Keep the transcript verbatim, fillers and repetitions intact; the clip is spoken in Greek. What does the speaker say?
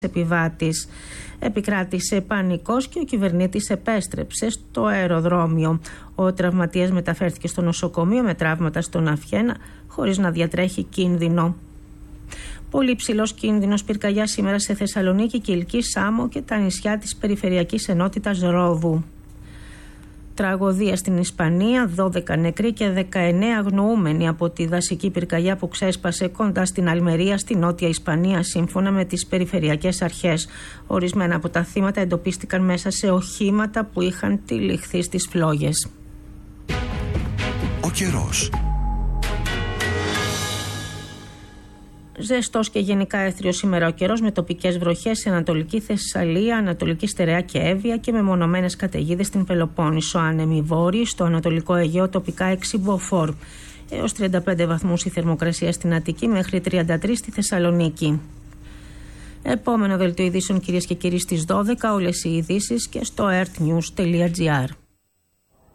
επιβάτης. Επικράτησε πανικός και ο κυβερνήτης επέστρεψε στο αεροδρόμιο. Ο τραυματίας μεταφέρθηκε στο νοσοκομείο με τραύματα στον αυχένα χωρίς να διατρέχει κίνδυνο. Πολύ ψηλός κίνδυνος πυρκαγιά σήμερα σε Θεσσαλονίκη, Κιλκή, Σάμο και τα νησιά της περιφερειακής ενότητας Ρόδου. Τραγωδία στην Ισπανία, δώδεκα νεκροί και δεκαεννέα αγνοούμενοι από τη δασική πυρκαγιά που ξέσπασε κοντά στην Αλμερία, στη Νότια Ισπανία, σύμφωνα με τις περιφερειακές αρχές. Ορισμένα από τα θύματα εντοπίστηκαν μέσα σε οχήματα που είχαν τυλιχθεί στις φλόγες. Ο καιρός. Ζεστός και γενικά έθριος σήμερα ο καιρός, με τοπικές βροχές σε Ανατολική Θεσσαλία, Ανατολική Στερεά και Εύβοια και με μονομένες καταιγίδες στην Πελοπόννησο. Άνεμοι βόρειοι, στο Ανατολικό Αιγαίο τοπικά έξι μποφόρ. Έως τριάντα πέντε βαθμούς η θερμοκρασία στην Αττική, μέχρι τριάντα τρία στη Θεσσαλονίκη. Επόμενο δελτίο ειδήσεων, κυρίες και κύριοι, στις δώδεκα. Όλες οι ειδήσεις και στο earthnews τελεία gr.